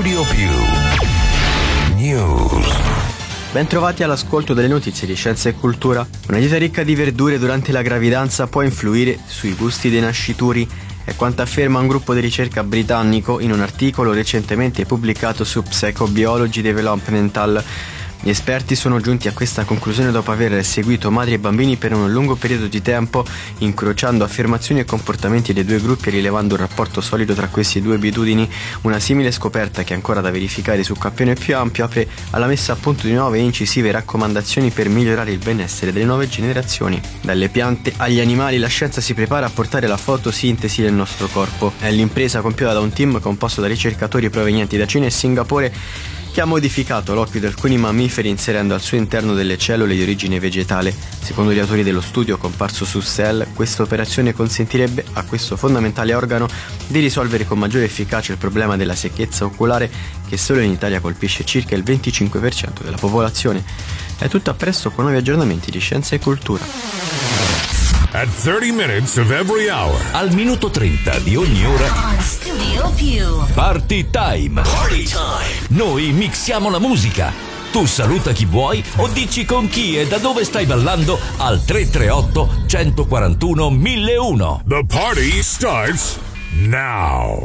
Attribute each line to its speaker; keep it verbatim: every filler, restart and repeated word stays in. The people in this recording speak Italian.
Speaker 1: Studio Più News.
Speaker 2: Bentrovati all'ascolto delle notizie di Scienza e Cultura. Una dieta ricca di verdure durante la gravidanza può influire sui gusti dei nascituri. È quanto afferma un gruppo di ricerca britannico in un articolo recentemente pubblicato su Psychobiology Developmental. Gli esperti sono giunti a questa conclusione dopo aver seguito madri e bambini per un lungo periodo di tempo, incrociando affermazioni e comportamenti dei due gruppi e rilevando un rapporto solido tra queste due abitudini. Una simile scoperta, che è ancora da verificare su campione più ampio, apre alla messa a punto di nuove e incisive raccomandazioni per migliorare il benessere delle nuove generazioni. Dalle piante agli animali, la scienza si prepara a portare la fotosintesi nel nostro corpo. È l'impresa compiuta da un team composto da ricercatori provenienti da Cina e Singapore che ha modificato l'occhio di alcuni mammiferi inserendo al suo interno delle cellule di origine vegetale. Secondo gli autori dello studio comparso su Cell, questa operazione consentirebbe a questo fondamentale organo di risolvere con maggiore efficacia il problema della secchezza oculare che solo in Italia colpisce circa il venticinque per cento della popolazione. È tutto a presto con nuovi aggiornamenti di Scienza e Cultura.
Speaker 1: At thirty minutes of every hour.
Speaker 3: Al minuto trenta di ogni ora.
Speaker 4: Studio Più.
Speaker 3: Party time.
Speaker 1: Party time.
Speaker 3: Noi mixiamo la musica. Tu saluta chi vuoi o dici con chi e da dove stai ballando al tre tre otto, uno quattro uno, mille uno.
Speaker 1: The party starts now.